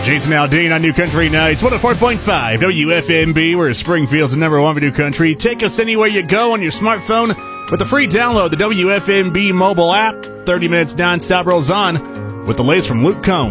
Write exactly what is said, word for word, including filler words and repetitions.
Jason Aldean on New Country Nights, one oh four point five W F M B, where Springfield's number one for New Country. Take us anywhere you go on your smartphone with the free download, the W F M B mobile app. thirty minutes nonstop rolls on with the latest from Luke Combs.